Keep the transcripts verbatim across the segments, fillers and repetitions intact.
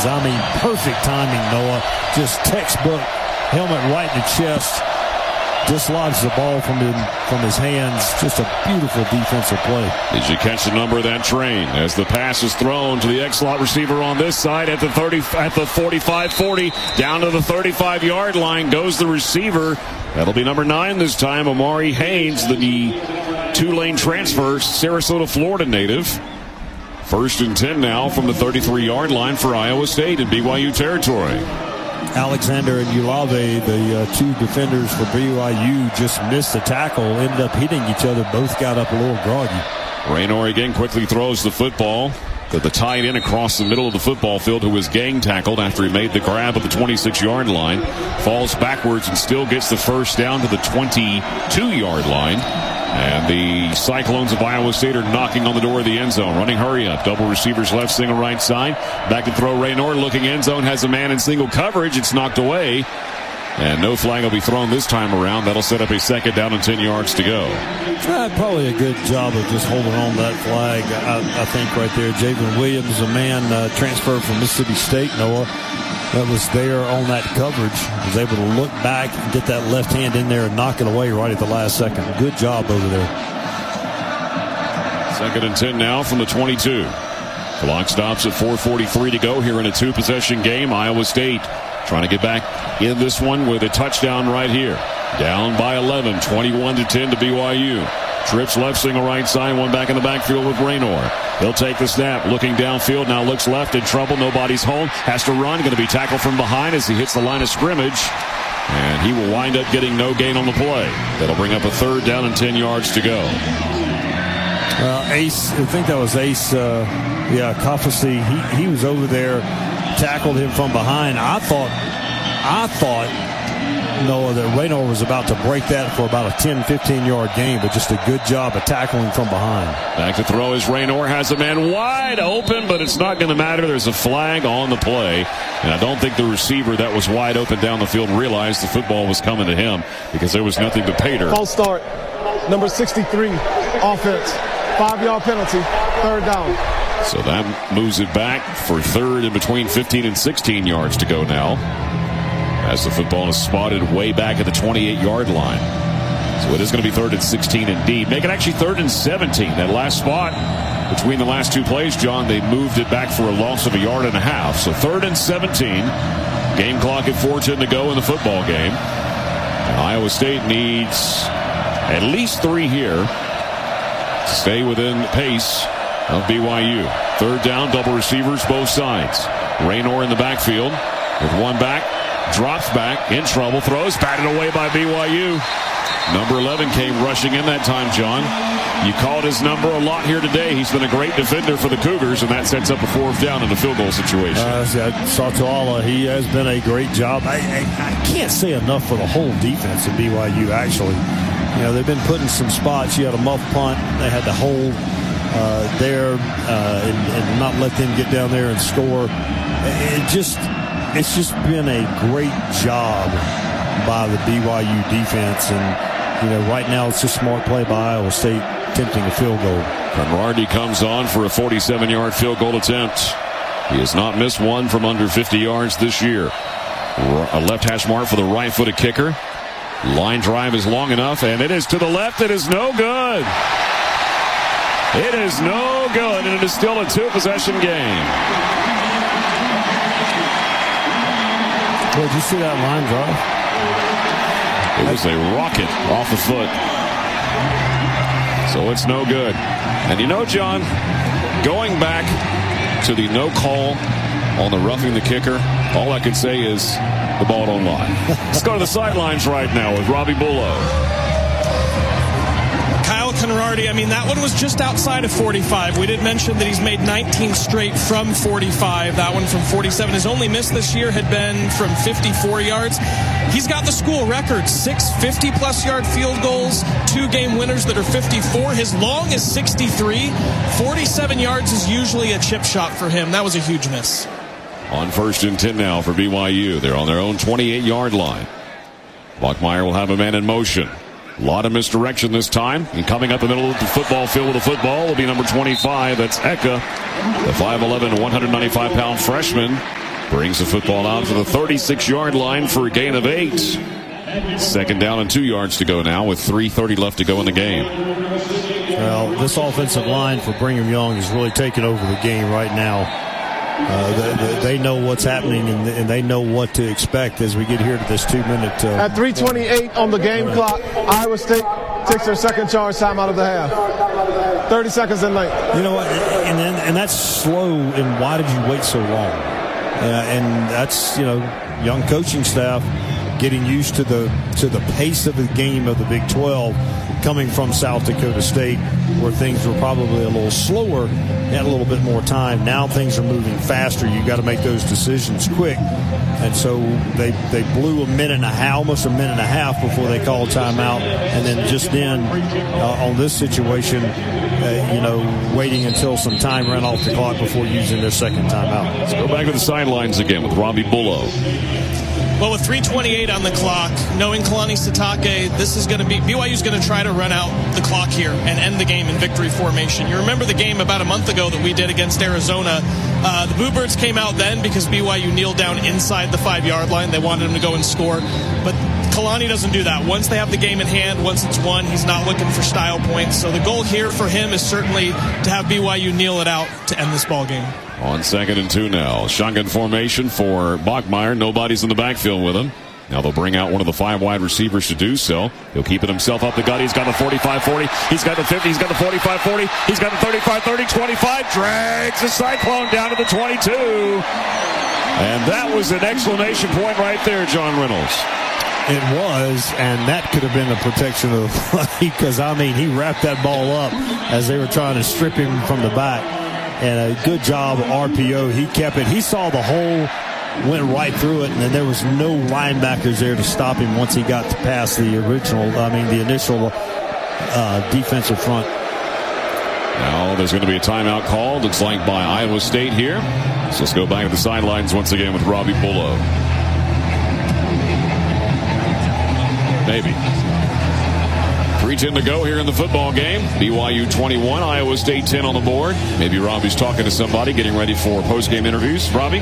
hands. I mean, perfect timing, Noah. Just textbook, helmet right in the chest. Dislodges the ball from him, from his hands. Just a beautiful defensive play. Did you catch the number of that train as the pass is thrown to the X-slot receiver on this side at the thirty, at the forty-five forty, down to the thirty-five yard line goes the receiver. That'll be number nine this time, Amari Haynes, the two-lane transfer, Sarasota, Florida native. First and ten now from the thirty-three yard line for Iowa State in B Y U territory. Alexander and Ulave, the uh, two defenders for B Y U, just missed the tackle, ended up hitting each other. Both got up a little groggy. Raynor again quickly throws the football to the tight end across the middle of the football field, who was gang tackled after he made the grab at the twenty-six yard line. Falls backwards and still gets the first down to the twenty-two yard line. And the Cyclones of Iowa State are knocking on the door of the end zone. Running hurry up. Double receivers left, single right side. Back to throw. Raynor looking end zone. Has a man in single coverage. It's knocked away. And no flag will be thrown this time around. That'll set up a second down and ten yards to go. Uh, probably a good job of just holding on to that flag, I, I think, right there. Javen Williams, a man uh, transferred from Mississippi State, Noah, that was there on that coverage, was able to look back and get that left hand in there and knock it away right at the last second. Good job over there. Second and ten now from the twenty-two. Clock stops at four forty-three to go here in a two-possession game. Iowa State trying to get back in this one with a touchdown right here. Down by eleven, twenty-one to ten to B Y U. Trips left, single right side, one back in the backfield with Raynor. He'll take the snap, looking downfield, now looks left, in trouble, nobody's home, has to run, going to be tackled from behind as he hits the line of scrimmage. And he will wind up getting no gain on the play. That'll bring up a third down and ten yards to go. Uh, Ace, I think that was Ace, uh, yeah, Kafasi, he, he was over there, tackled him from behind. I thought, I thought, Noah, that Raynor was about to break that for about a ten, fifteen yard gain, but just a good job of tackling from behind. Back to throw as Raynor has a man wide open, but it's not going to matter. There's a flag on the play, and I don't think the receiver that was wide open down the field realized the football was coming to him because there was nothing but Pater. False start, number sixty-three, offense, five yard penalty, third down. So that moves it back for third and between fifteen and sixteen yards to go now, as the football is spotted way back at the twenty-eight yard line. So it is going to be third and sixteen indeed. Make it actually third and seventeen. That last spot between the last two plays, John, they moved it back for a loss of a yard and a half. So third and seventeen. Game clock at four ten to go in the football game. And Iowa State needs at least three here to stay within pace of B Y U. Third down, double receivers both sides. Raynor in the backfield with one back. Drops back, in trouble, throws, batted away by B Y U. Number eleven came rushing in that time, John. You called his number a lot here today. He's been a great defender for the Cougars, and that sets up a fourth down in a field goal situation. Uh, Satuala, he has been a great job. I, I, I can't say enough for the whole defense of B Y U, actually. You know, they've been put in some spots. You had a muff punt. They had to hold uh, there uh, and, and not let them get down there and score. It just... It's just been a great job by the B Y U defense. And, you know, right now it's a smart play by Iowa State attempting a field goal. Conradi comes on for a forty-seven yard field goal attempt. He has not missed one from under fifty yards this year. A left hash mark for the right-footed kicker. Line drive is long enough, and it is to the left. It is no good. It is no good, and it is still a two-possession game. Well, did you see that line drive? It was a rocket off the foot. So it's no good. And you know, John, going back to the no call on the roughing the kicker, all I can say is the ball don't lie. Let's go to the sidelines right now with Robbie Bullough. Kyle Conradi, I mean, that one was just outside of forty-five. We did mention that he's made nineteen straight from forty-five. That one from forty-seven. His only miss this year had been from fifty-four yards. He's got the school record, six fifty-plus yard field goals, two game winners that are fifty-four. His long is sixty-three. forty-seven yards is usually a chip shot for him. That was a huge miss. On first and ten now for B Y U. They're on their own twenty-eight yard line. Bachmeier will have a man in motion. A lot of misdirection this time. And coming up the middle of the football field with the football will be number twenty-five. That's Eka, the five eleven, one hundred ninety-five pound freshman Brings the football out to the thirty-six-yard line for a gain of eight. Second down and two yards to go now with three thirty left to go in the game. Well, this offensive line for Brigham Young is really taking over the game right now. Uh, they, they know what's happening, and, and they know what to expect as we get here to this two-minute. Uh, At three twenty-eight on the game clock, Iowa State takes their second charge time out of the half. thirty seconds in length. You know what? And then, and that's slow. And why did you wait so long? Uh, and that's, you know, young coaching staff getting used to the to the pace of the game of the Big twelve, coming from South Dakota State, where things were probably a little slower, had a little bit more time. Now things are moving faster. You got to make those decisions quick. And so they they blew a minute and a half, almost a minute and a half before they called timeout. And then just then, uh, on this situation, uh, you know, waiting until some time ran off the clock before using their second timeout. Let's go back to the sidelines again with Robbie Bullough. Well, with three twenty-eight on the clock, knowing Kalani Sitake, this is going to be, B Y U's going to try to run out the clock here and end the game in victory formation. You remember the game about a month ago that we did against Arizona. Uh, the Bluebirds came out then because B Y U kneeled down inside the five-yard line. They wanted him to go and score. But Kalani doesn't do that. Once they have the game in hand, once it's won, he's not looking for style points. So the goal here for him is certainly to have B Y U kneel it out to end this ball game. On second and two now. Shotgun formation for Bachmeier. Nobody's in the backfield with him. Now they'll bring out one of the five wide receivers to do so. He'll keep it himself up the gut. He's got the forty-five forty. He's got the fifty. He's got the forty-five forty. He's got the thirty-five thirty. twenty-five. Drags the Cyclone down to the twenty-two. And that was an exclamation point right there, John Reynolds. It was, and that could have been the protection of the play, because, I mean, he wrapped that ball up as they were trying to strip him from the back. And a good job, R P O. He kept it. He saw the hole, went right through it, and then there was no linebackers there to stop him once he got to past the original, I mean, the initial uh, defensive front. Now there's going to be a timeout called, looks like by Iowa State here. So let's go back to the sidelines once again with Robbie Bullough. Maybe. three ten to go here in the football game. B Y U twenty-one, Iowa State ten on the board. Maybe Robbie's talking to somebody, getting ready for post-game interviews. Robbie?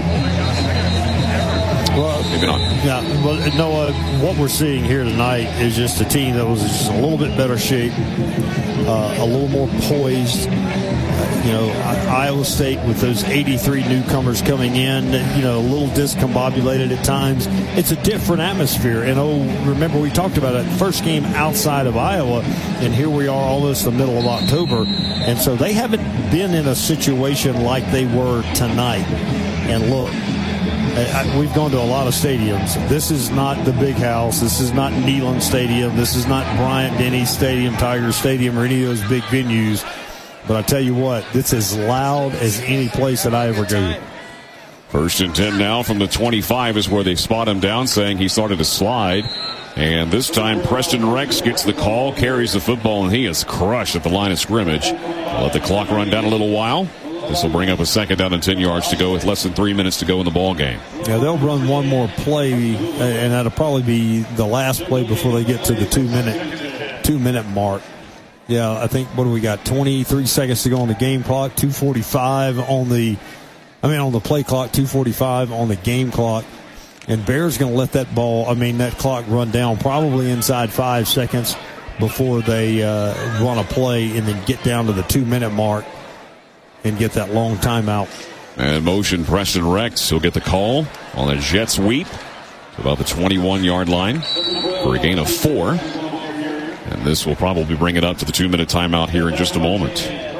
Well, maybe not. Yeah, well, no, uh, what we're seeing here tonight is just a team that was just a little bit better shape, uh, a little more poised. Uh, you know, Iowa State with those eighty-three newcomers coming in, you know, a little discombobulated at times. It's a different atmosphere. And, oh, remember we talked about it, first game outside of Iowa, and here we are almost the middle of October. And so they haven't been in a situation like they were tonight. And look, I, we've gone to a lot of stadiums. This is not the Big House. This is not Neyland Stadium. This is not Bryant-Denny Stadium, Tiger Stadium, or any of those big venues. But I tell you what, it's as loud as any place that I ever go. First and ten now from the twenty-five is where they spot him down, saying he started to slide. And this time Preston Rex gets the call, carries the football, and he is crushed at the line of scrimmage. Let the clock run down a little while. This will bring up a second down and ten yards to go with less than three minutes to go in the ball game. Yeah, they'll run one more play, and that'll probably be the last play before they get to the two-minute two-minute mark. Yeah, I think, what do we got, twenty-three seconds to go on the game clock, two forty-five on the, I mean, on the play clock, two forty-five on the game clock. And Bear's going to let that ball, I mean, that clock run down probably inside five seconds before they uh, run a play and then get down to the two-minute mark and get that long timeout. And motion Preston Rex. He'll get the call on a jet sweep to about the twenty-one-yard line for a gain of four. And this will probably bring it up to the two-minute timeout here in just a moment.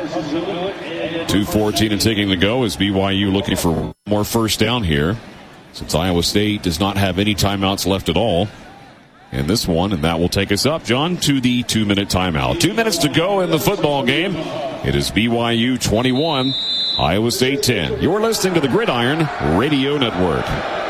two fourteen and taking to go as B Y U looking for more first down here, since Iowa State does not have any timeouts left at all in this one. And that will take us up, John, to the two-minute timeout. Two minutes to go in the football game. It is B Y U twenty-one, Iowa State ten. You're listening to the Gridiron Radio Network.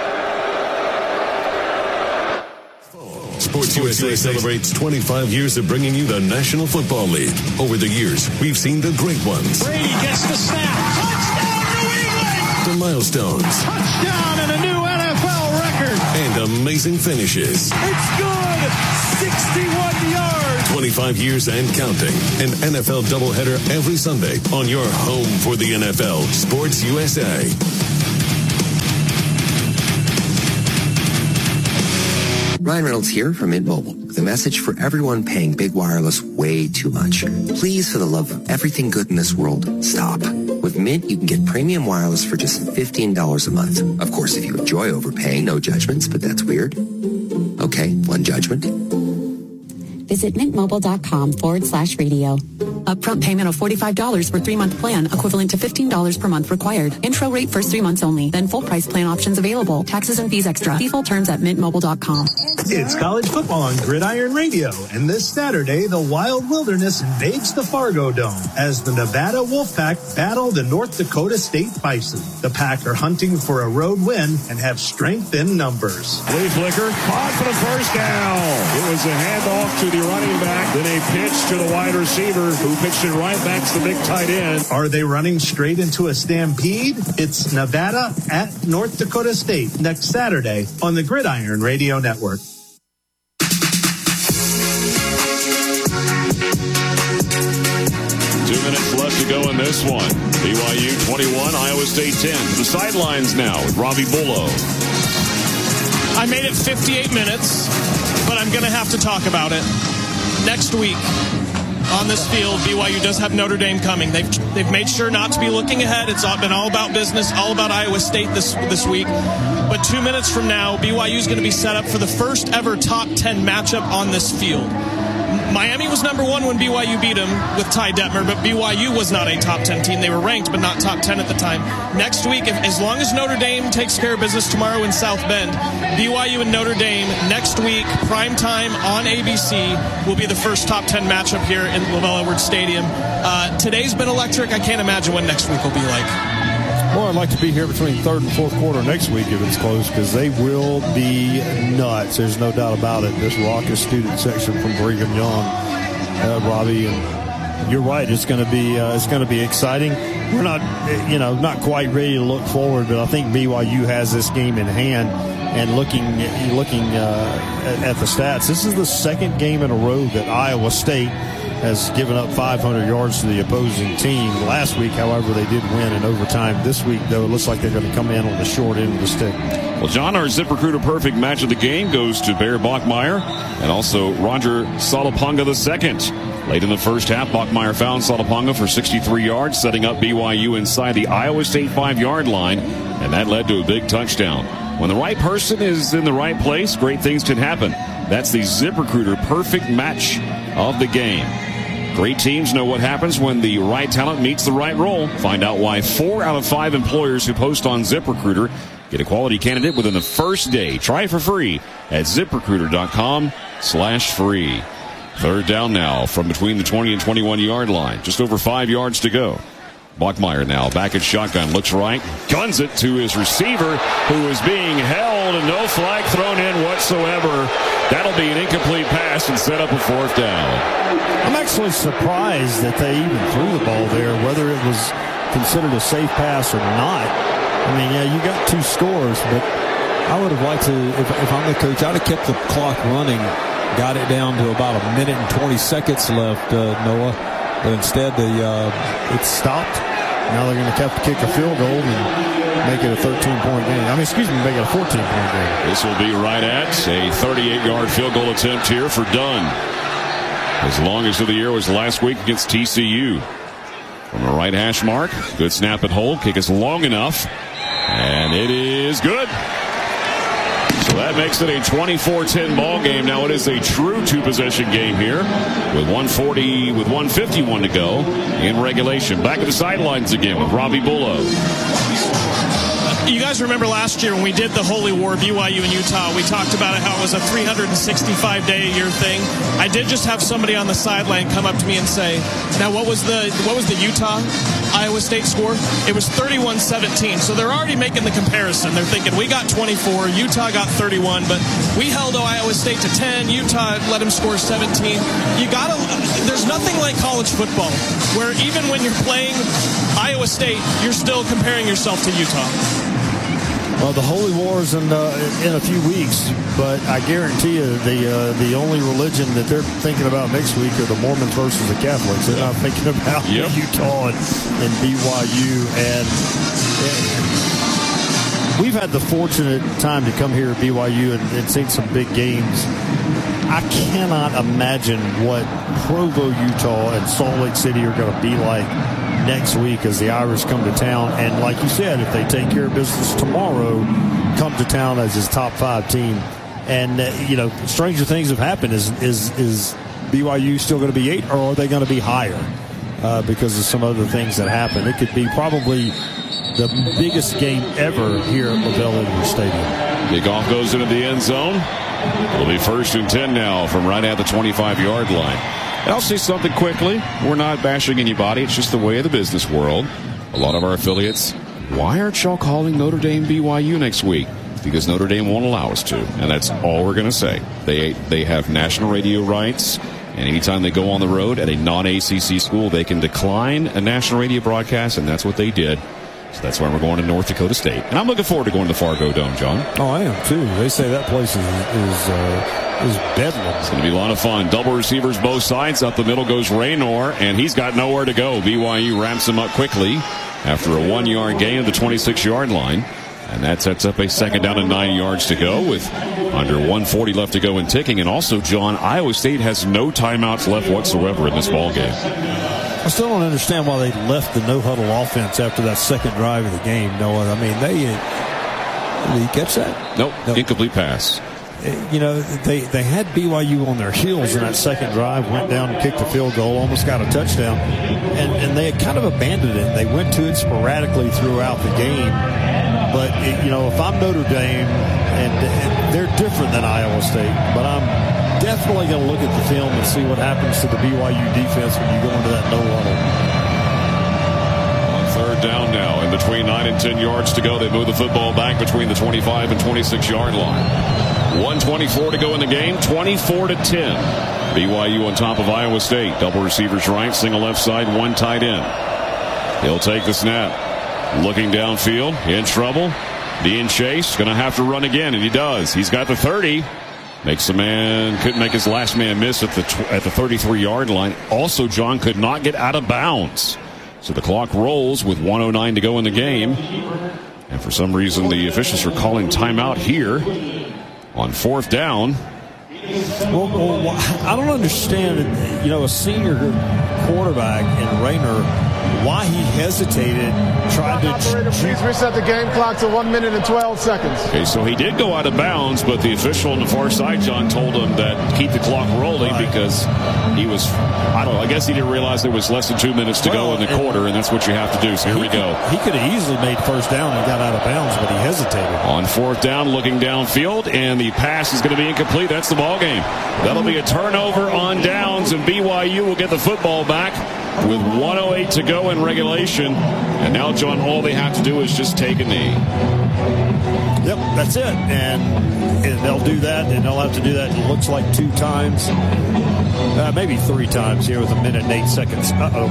Sports U S A celebrates twenty-five years of bringing you the National Football League. Over the years, we've seen the great ones. Brady gets the snap. Touchdown, New England! The milestones. Touchdown and a new N F L record. And amazing finishes. It's good! sixty-one yards! twenty-five years and counting. An N F L doubleheader every Sunday on your home for the N F L, Sports U S A. Ryan Reynolds here from Mint Mobile with a message for everyone paying big wireless way too much. Please, for the love of everything good in this world, stop. With Mint, you can get premium wireless for just fifteen dollars a month. Of course, if you enjoy overpaying, no judgments, but that's weird. Okay, one judgment. Visit mintmobile.com forward slash radio. Upfront payment of forty-five dollars for three-month plan, equivalent to fifteen dollars per month required. Intro rate first three months only, then full price plan options available. Taxes and fees extra. See full terms at mint mobile dot com. It's college football on Gridiron Radio, and this Saturday, the Wild Wilderness invades the Fargo Dome as the Nevada Wolfpack battle the North Dakota State Bison. The Pack are hunting for a road win and have strength in numbers. Flea flicker, caught for the first down. It was a handoff to the running back, then a pitch to the wide receiver who pitched it right back to the big tight end. Are they running straight into a stampede? It's Nevada at North Dakota State next Saturday on the Gridiron Radio Network. Two minutes left to go in this one. B Y U twenty-one, Iowa State ten. To the sidelines now with Robbie Bullough. I made it fifty-eight minutes, but I'm going to have to talk about it. Next week on this field, B Y U does have Notre Dame coming. They've they've made sure not to be looking ahead. It's all been all about business, all about Iowa State this this week. But two minutes from now, B Y U is going to be set up for the first ever top ten matchup on this field. Miami was number one when B Y U beat them with Ty Detmer, but B Y U was not a top ten team. They were ranked, but not top ten at the time. Next week, if, as long as Notre Dame takes care of business tomorrow in South Bend, B Y U and Notre Dame next week, prime time on A B C, will be the first top ten matchup here in LaVell Edwards Stadium. Uh, today's been electric. I can't imagine what next week will be like. Well, I'd like to be here between third and fourth quarter next week if it's close, because they will be nuts. There's no doubt about it. This raucous student section from Brigham Young, uh, Robbie, and you're right. It's going to be uh, it's going to be exciting. We're not, you know, not quite ready to look forward, but I think B Y U has this game in hand. And looking looking uh, at, at the stats, this is the second game in a row that Iowa State has given up five hundred yards to the opposing team. Last week, however, they did win in overtime. This week, though, it looks like they're going to come in on the short end of the stick. Well, John, our ZipRecruiter perfect match of the game goes to Bear Bachmeyer and also Roger Salaponga the second. Late in the first half, Bachmeyer found Salaponga for sixty-three yards, setting up B Y U inside the Iowa State five-yard line, and that led to a big touchdown. When the right person is in the right place, great things can happen. That's the ZipRecruiter perfect match of the game. Great teams know what happens when the right talent meets the right role. Find out why four out of five employers who post on ZipRecruiter get a quality candidate within the first day. Try it for free at ZipRecruiter.com slash free. Third down now from between the twenty and twenty-one yard line. Just over five yards to go. Bachmeyer now back at shotgun, looks right, guns it to his receiver, who is being held, and no flag thrown in whatsoever. That'll be an incomplete pass and set up a fourth down. I'm actually surprised that they even threw the ball there, whether it was considered a safe pass or not. I mean, yeah, you got two scores, but I would have liked to, if, if I'm the coach, I'd have kept the clock running, got it down to about a minute and twenty seconds left, uh, Noah. But instead, they, uh, it stopped. Now they're going to have to kick a field goal and make it a thirteen-point game. I mean, excuse me, make it a fourteen-point game. This will be right at a thirty-eight yard field goal attempt here for Dunn. As longest of the year was last week against T C U. From the right hash mark, good snap and hold. Kick is long enough, and it is good. So that makes it a twenty-four ten ball game. Now it is a true two-possession game here with one forty, with one fifty-one to go in regulation. Back at the sidelines again with Robbie Bullough. You guys remember last year when we did the Holy War, B Y U and Utah, we talked about it, how it was a three hundred sixty-five day a year thing. I did just have somebody on the sideline come up to me and say, now what was the what was the Utah Iowa State score? It was thirty-one seventeen. So they're already making the comparison. They're thinking, we got twenty-four, Utah got thirty-one, but we held Iowa State to ten, Utah let them score seventeen. You gotta, there's nothing like college football, where even when you're playing Iowa State, you're still comparing yourself to Utah. Well, the Holy War's in uh, in a few weeks, but I guarantee you the uh, the only religion that they're thinking about next week are the Mormons versus the Catholics. They're not thinking about yep. Utah and, and B Y U. And, and we've had the fortunate time to come here at B Y U and, and seen some big games. I cannot imagine what Provo, Utah, and Salt Lake City are going to be like next week as the Irish come to town. And like you said, if they take care of business tomorrow, come to town as his top five team. And, uh, you know, stranger things have happened. Is is is B Y U still going to be eight, or are they going to be higher uh, because of some other things that happen? It could be probably the biggest game ever here at LaVell Edwards Stadium. Kickoff goes into the end zone. It'll be first and ten now from right at the twenty-five-yard line. And I'll say something quickly. We're not bashing anybody. It's just the way of the business world. A lot of our affiliates, why aren't y'all calling Notre Dame B Y U next week? Because Notre Dame won't allow us to, and that's all we're going to say. They they have national radio rights, and anytime they go on the road at a non-A C C school, they can decline a national radio broadcast, and that's what they did. So that's why we're going to North Dakota State. And I'm looking forward to going to the Fargo Dome, John. Oh, I am, too. They say that place is is, uh, is bedlam. It's going to be a lot of fun. Double receivers both sides. Up the middle goes Raynor, and he's got nowhere to go. B Y U ramps him up quickly after a one-yard gain at the twenty-six-yard line. And that sets up a second down and nine yards to go with under one forty left to go in ticking. And also, John, Iowa State has no timeouts left whatsoever in this ballgame. I still don't understand why they left the no-huddle offense after that second drive of the game, Noah. I mean, they... Did you catch that? Nope. nope. Incomplete pass. You know, they, they had B Y U on their heels in that second drive, went down and kicked a field goal, almost got a touchdown. And, and they had kind of abandoned it. They went to it sporadically throughout the game. But, it, you know, if I'm Notre Dame, and, and they're different than Iowa State, but I'm definitely going to look at the film and see what happens to the B Y U defense when you go into that no-huddle. On third down now, in between nine and ten yards to go, they move the football back between the twenty-five and twenty-six-yard line. one twenty-four to go in the game, twenty-four to ten. B Y U on top of Iowa State. Double receivers right, single left side, one tight end. He'll take the snap. Looking downfield, in trouble. Dean Chase going to have to run again, and he does. He's got the thirty. Makes the man, couldn't make his last man miss at the at the thirty-three-yard line. Also, John could not get out of bounds. So the clock rolls with one oh nine to go in the game. And for some reason, the officials are calling timeout here on fourth down. Well, well, I don't understand, you know, a senior quarterback in Raynor, why he hesitated, tried to... Operator, please reset the game clock to one minute and twelve seconds. Okay, so he did go out of bounds, but the official on the far side, John, told him that keep the clock rolling right. because he was, I don't know, I guess he didn't realize there was less than two minutes to well, go in the and, quarter, and that's what you have to do. So here we go. He could have easily made first down and got out of bounds, but he hesitated. On fourth down, looking downfield, and the pass is going to be incomplete. That's the ball game. That'll be a turnover on downs, and B Y U will get the football back with one oh eight to go in regulation. And now, John, all they have to do is just take a knee. Yep, that's it. And, and they'll do that, and they'll have to do that, it looks like two times. Uh, maybe three times here with a minute and eight seconds. Uh-oh.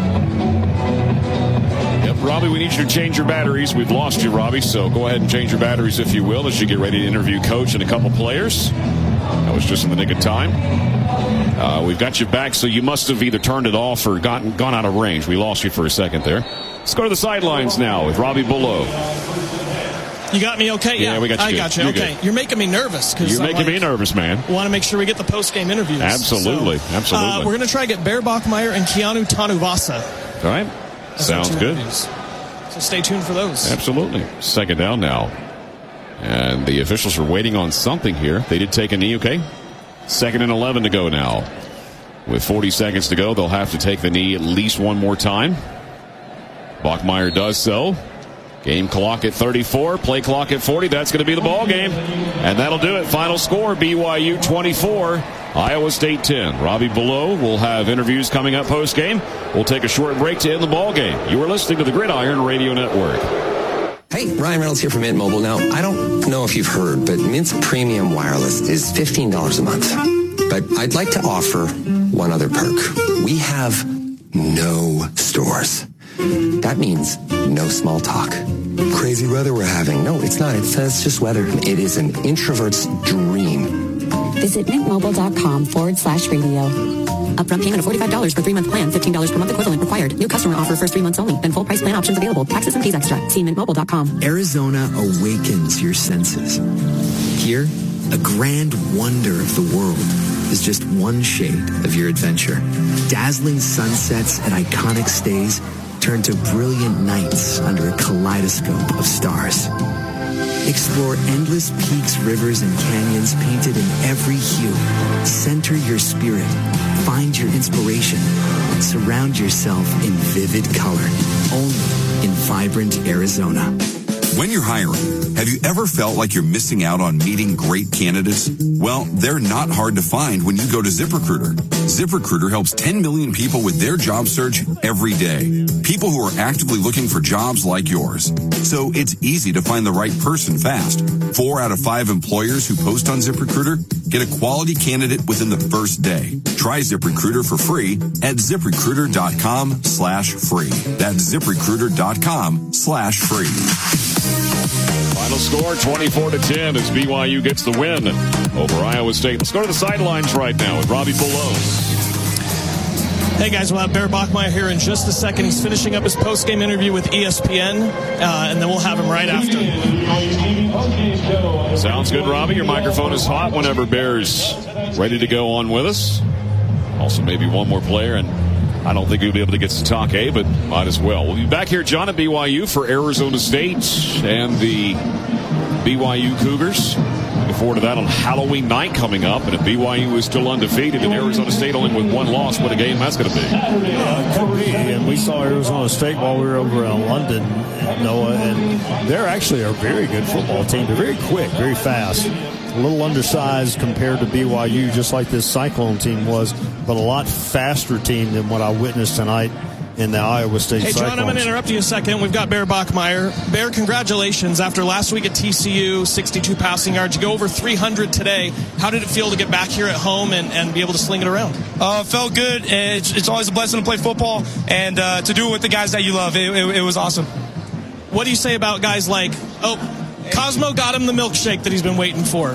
Yep, Robbie, we need you to change your batteries. We've lost you, Robbie, so go ahead and change your batteries if you will as you get ready to interview Coach and a couple players. That was just in the nick of time. Uh, we've got you back, so you must have either turned it off or gotten gone out of range. We lost you for a second there. Let's go to the sidelines now with Robbie Bullough. You got me okay? Yeah, yeah we got you. I good. got you. You're okay. Good. You're making me nervous. Cause You're I'm making like, me nervous, man. Want to make sure we get the post-game interviews. Absolutely. So, Absolutely. Uh, we're going to try to get Bear Bachmeier and Keanu Tanuvasa. All right. Sounds good. Interviews. So stay tuned for those. Absolutely. Second down now. And the officials are waiting on something here. They did take a knee, okay? Second and eleven to go now. With forty seconds to go, they'll have to take the knee at least one more time. Bachmeier does so. Game clock at thirty-four, play clock at forty. That's going to be the ball game. And that'll do it. Final score, B Y U twenty-four, Iowa State ten. Robbie Bullough will have interviews coming up post-game. We'll take a short break to end the ball game. You are listening to the Gridiron Radio Network. Hey, Ryan Reynolds here from Mint Mobile. Now, I don't know if you've heard, but Mint's premium wireless is fifteen dollars a month. But I'd like to offer one other perk. We have no stores. That means no small talk. Crazy weather we're having. No, it's not. It's, it's just weather. It is an introvert's dream. Visit mintmobile.com forward slash radio. Upfront payment of forty-five dollars for three-month plan, fifteen dollars per month equivalent required. New customer offer first three months only. Then full price plan options available. Taxes and fees extra. See mint mobile dot com. Arizona awakens your senses. Here, a grand wonder of the world is just one shade of your adventure. Dazzling sunsets at iconic stays turn to brilliant nights under a kaleidoscope of stars. Explore endless peaks, rivers, and canyons painted in every hue. Center your spirit. Find your inspiration. And surround yourself in vivid color. Only in vibrant Arizona. When you're hiring, have you ever felt like you're missing out on meeting great candidates? Well, they're not hard to find when you go to ZipRecruiter. ZipRecruiter helps ten million people with their job search every day. People who are actively looking for jobs like yours. So it's easy to find the right person fast. Four out of five employers who post on ZipRecruiter get a quality candidate within the first day. Try ZipRecruiter for free at ZipRecruiter.com slash free. That's ZipRecruiter.com slash free. Final score, twenty-four to ten, as B Y U gets the win over Iowa State. Let's go to the sidelines right now with Robbie Below. Hey guys, we'll have Bear Bachmeier here in just a second. He's finishing up his post-game interview with E S P N, uh, and then we'll have him right after. Sounds good, Robbie. Your microphone is hot whenever Bear's ready to go on with us. Also, maybe one more player, and I don't think he'll be able to get to talk A, but might as well. We'll be back here, John, at B Y U for Arizona State and the B Y U Cougars. Looking forward to that on Halloween night coming up. And if B Y U is still undefeated and Arizona State only with one loss, what a game that's going to be. Yeah, it could be. And we saw Arizona State while we were over in London, Noah, and they're actually a very good football team. They're very quick, very fast. A little undersized compared to B Y U, just like this Cyclone team was, but a lot faster team than what I witnessed tonight in the Iowa State Hey, John, Cyclones. I'm going to interrupt you a second. We've got Bear Bachmeier. Bear, congratulations. After last week at T C U, sixty-two passing yards. You go over three hundred today. How did it feel to get back here at home and, and be able to sling it around? Uh, felt good. It's, it's always a blessing to play football and uh, to do it with the guys that you love. It, it, it was awesome. What do you say about guys like, oh, Cosmo got him the milkshake that he's been waiting for?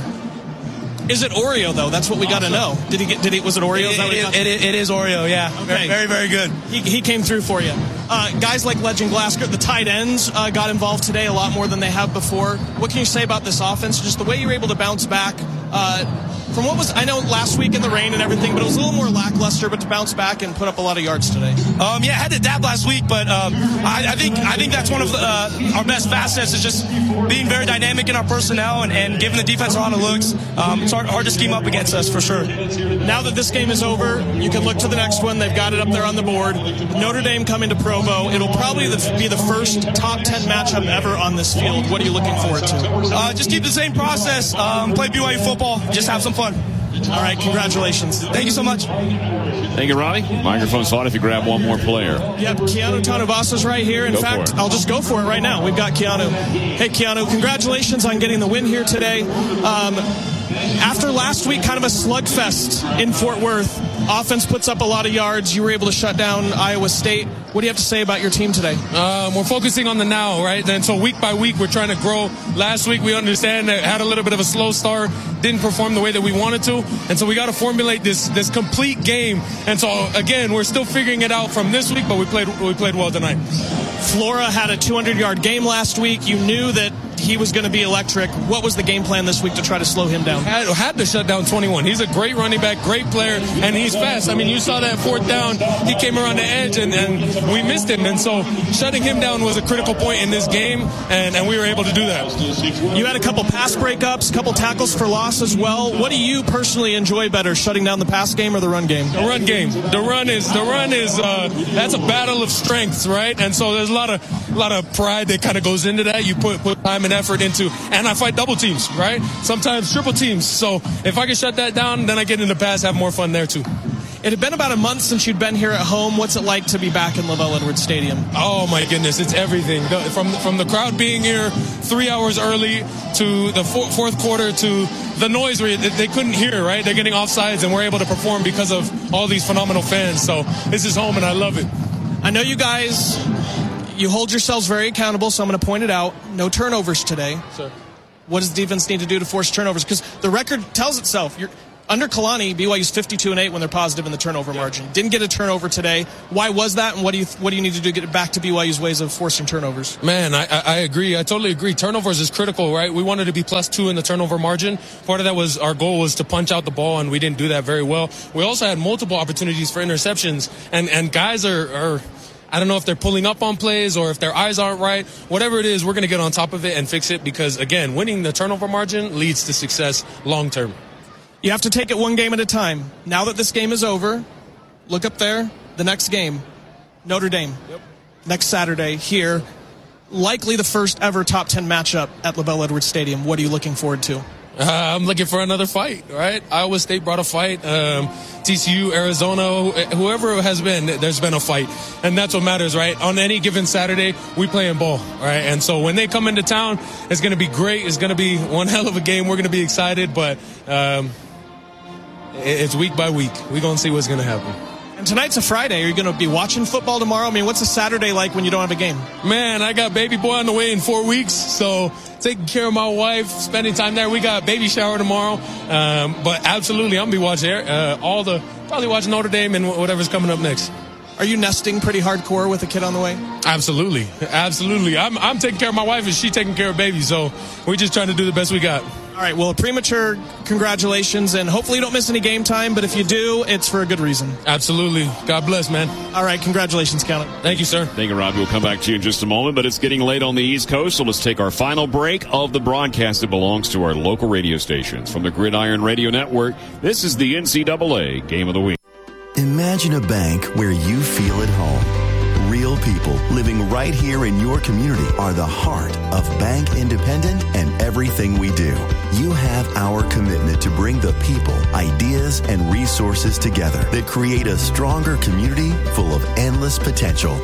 Is it Oreo, though? That's what we got to know. Did he get? Did he? Was it Oreo? Is that what he got? It, it, it is Oreo, yeah. Okay. Very, very good. He, he came through for you. Uh, guys like Legend Glasgow, the tight ends, uh, got involved today a lot more than they have before. What can you say about this offense? Just the way you were able to bounce back uh, from what was, I know last week in the rain and everything, but it was a little more lackluster, but to bounce back and put up a lot of yards today. Um, yeah, I had to dab last week, but um, I, I think I think that's one of the, uh, our best facets is just being very dynamic in our personnel and, and giving the defense a lot of looks. Um, it's hard, hard to scheme up against us for sure. Now that this game is over, you can look to the next one. They've got it up there on the board. Notre Dame coming to Provo. It'll probably be the first top ten matchup ever on this field. What are you looking forward to? Uh, just keep the same process. Um, play B Y U football. Just have some fun. All right, congratulations. Thank you so much. Thank you, Robbie. Microphone's hot if you grab one more player. Yep, Keanu Tanavasa's right here. In Go fact, I'll just go for it right now. We've got Keanu. Hey, Keanu, congratulations on getting the win here today. Um, after last week, kind of a slugfest in Fort Worth, offense puts up a lot of yards. You were able to shut down Iowa State. What do you have to say about your team today? Um, we're focusing on the now, right? And so week by week, we're trying to grow. Last week, we understand that had a little bit of a slow start, didn't perform the way that we wanted to. And so we got to formulate this this complete game. And so, again, we're still figuring it out from this week, but we played we played well tonight. Flora had a two hundred yard game last week. You knew that he was going to be electric. What was the game plan this week to try to slow him down? Had, had to shut down twenty-one. He's a great running back, great player, and he's fast. I mean, you saw that fourth down. He came around the edge, and, and we missed him. And so shutting him down was a critical point in this game, and, and we were able to do that. You had a couple pass breakups, a couple tackles for loss as well. What do you personally enjoy better, shutting down the pass game or the run game? The run game. The run is the run is uh, that's a battle of strengths, right? And so there's a lot of a lot of pride that kind of goes into that. You put put time and effort into, and I fight double teams, right? Sometimes triple teams. So if I can shut that down, then I get into pass, have more fun there too. It had been about a month since you'd been here at home. What's it like to be back in LaVell Edwards Stadium? Oh, my goodness. It's everything. The, from, from the crowd being here three hours early to the four, fourth quarter to the noise where they, they couldn't hear, right? They're getting offsides, and we're able to perform because of all these phenomenal fans. So this is home, and I love it. I know you guys, you hold yourselves very accountable, so I'm going to point it out. No turnovers today. Sure. What does the defense need to do to force turnovers? Because the record tells itself. You're Under Kalani, B Y U's fifty-two and eight when they're positive in the turnover yeah. margin. Didn't get a turnover today. Why was that, and what do you what do you need to do to get back to B Y U's ways of forcing turnovers? Man, I, I agree. I totally agree. Turnovers is critical, right? We wanted to be plus two in the turnover margin. Part of that was our goal was to punch out the ball, and we didn't do that very well. We also had multiple opportunities for interceptions, and, and guys are, are – I don't know if they're pulling up on plays or if their eyes aren't right. Whatever it is, we're going to get on top of it and fix it because, again, winning the turnover margin leads to success long term. You have to take it one game at a time. Now that this game is over, look up there, the next game, Notre Dame. Yep. Next Saturday here, likely the first ever top ten matchup at LaBelle Edwards Stadium. What are you looking forward to? Uh, I'm looking for another fight, right? Iowa State brought a fight. Um, T C U, Arizona, whoever has been, there's been a fight. And that's what matters, right? On any given Saturday, we play in ball, right? And so when they come into town, it's going to be great. It's going to be one hell of a game. We're going to be excited, but um, it's week by week. We're going to see what's going to happen. And tonight's a Friday. Are you going to be watching football tomorrow? I mean, what's a Saturday like when you don't have a game? Man, I got baby boy on the way in four weeks, so taking care of my wife, spending time there. We got baby shower tomorrow, um, but absolutely, I'm going to be watching uh, all the, probably watching Notre Dame and whatever's coming up next. Are you nesting pretty hardcore with a kid on the way? Absolutely, absolutely. I'm, I'm taking care of my wife and she's taking care of baby, so we're just trying to do the best we got. All right, well, a premature congratulations, and hopefully you don't miss any game time, but if you do, it's for a good reason. Absolutely. God bless, man. All right, congratulations, Count It. Thank you, sir. Thank you, Robbie. We'll come back to you in just a moment, but it's getting late on the East Coast, so let's take our final break of the broadcast that belongs to our local radio stations. From the Gridiron Radio Network, this is the N C double A Game of the Week. Imagine a bank where you feel at home. Real people living right here in your community are the heart of Bank Independent and everything we do. You have our commitment to bring the people, ideas, and resources together that create a stronger community full of endless potential.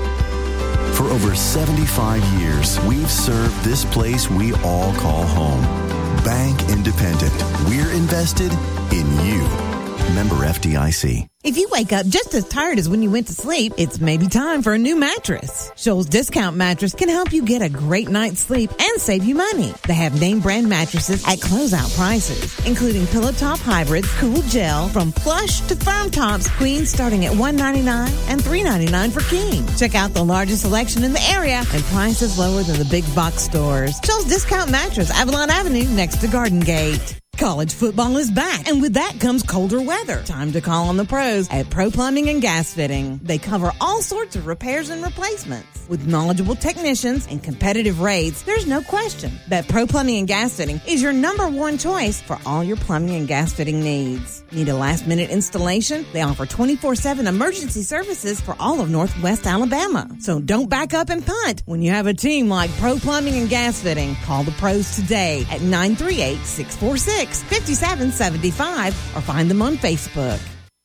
For over seventy-five years, we've served this place we all call home. Bank Independent. We're invested in you. Member F D I C. If you wake up just as tired as when you went to sleep, it's maybe time for a new mattress. Shoals Discount Mattress can help you get a great night's sleep and save you money. They have name brand mattresses at closeout prices, including Pillow Top Hybrids, Cool Gel, from plush to firm tops, queens starting at one hundred ninety-nine dollars and three hundred ninety-nine dollars for king. Check out the largest selection in the area and prices lower than the big box stores. Shoals Discount Mattress, Avalon Avenue, next to Garden Gate. College football is back, and with that comes colder weather. Time to call on the pros at Pro Plumbing and Gas Fitting. They cover all sorts of repairs and replacements. With knowledgeable technicians and competitive rates, there's no question that Pro Plumbing and Gas Fitting is your number one choice for all your plumbing and gas fitting needs. Need a last-minute installation? They offer twenty-four seven emergency services for all of Northwest Alabama. So don't back up and punt when you have a team like Pro Plumbing and Gas Fitting. Call the pros today at nine three eight, six four six, five seven seven five or find them on Facebook.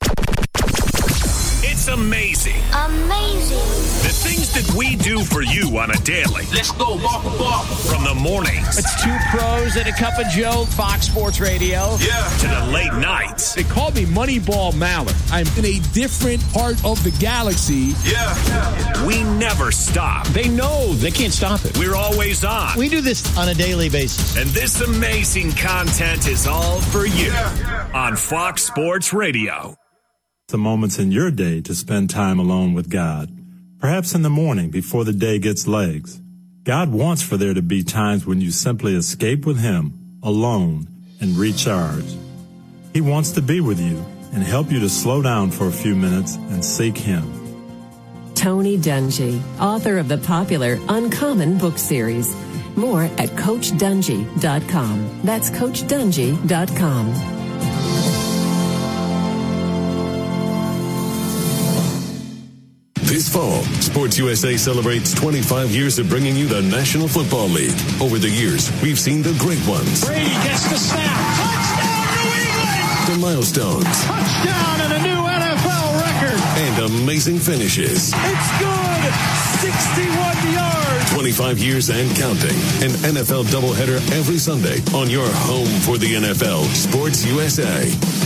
It's amazing. Amazing. The things that we do for you on a daily. Let's go, walk, walk. From the mornings. It's two pros and a cup of Joe, Fox Sports Radio. Yeah. To the late nights. They call me Moneyball Mallard. I'm in a different part of the galaxy. Yeah. yeah. We never stop. They know they can't stop it. We're always on. We do this on a daily basis. And this amazing content is all for you yeah. on Fox Sports Radio. The moments in your day to spend time alone with God. Perhaps in the morning before the day gets legs. God wants for there to be times when you simply escape with Him, alone, and recharge. He wants to be with you and help you to slow down for a few minutes and seek Him. Tony Dungy, author of the popular Uncommon book series. More at coach dungy dot com. That's coach dungy dot com. This fall, Sports U S A celebrates twenty-five years of bringing you the National Football League. Over the years, we've seen the great ones. Brady gets the snap. Touchdown, New England! The milestones. Touchdown and a new N F L record. And amazing finishes. It's good! sixty-one yards! twenty-five years and counting. An N F L doubleheader every Sunday on your home for the N F L, Sports U S A.